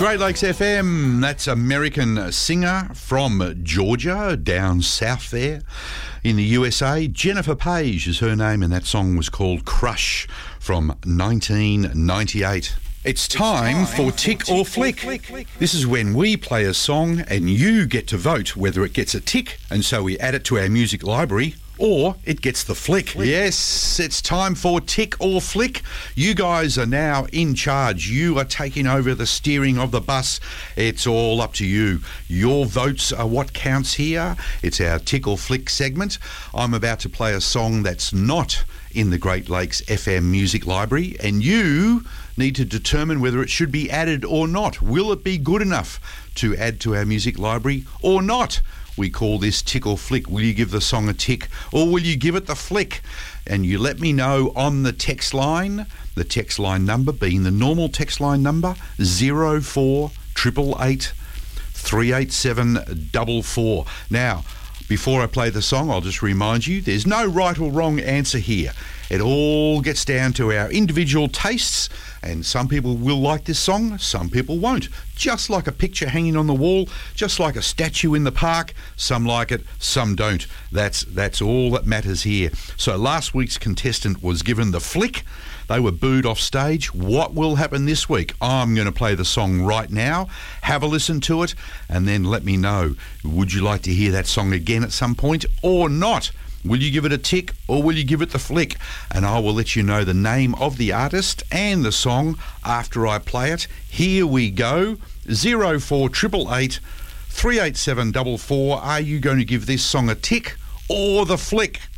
Great Lakes FM, that's American singer from Georgia, down south there in the USA. Jennifer Page is her name, and that song was called Crush from 1998. It's time for Tick or Flick. This is when we play a song and you get to vote whether it gets a tick, and so we add it to our music library, or it gets the flick. Yes, it's time for Tick or Flick. You guys are now in charge. You are taking over the steering of the bus. It's all up to you. Your votes are what counts here. It's our Tick or Flick segment. I'm about to play a song that's not in the Great Lakes FM music library, and you need to determine whether it should be added or not. Will it be good enough to add to our music library or not? We call this Tick or Flick. Will you give the song a tick or will you give it the flick? And you let me know on the text line number being the normal text line number 0488 387 44. Now, before I play the song, I'll just remind you there's no right or wrong answer here. It all gets down to our individual tastes, and some people will like this song, some people won't. Just like a picture hanging on the wall, just like a statue in the park, some like it, some don't. That's all that matters here. So last week's contestant was given the flick. They were booed off stage. What will happen this week? I'm going to play the song right now. Have a listen to it, and then let me know. Would you like to hear that song again at some point or not? Will you give it a tick or will you give it the flick? And I will let you know the name of the artist and the song after I play it. Here we go. 0488 387 44. Are you going to give this song a tick or the flick?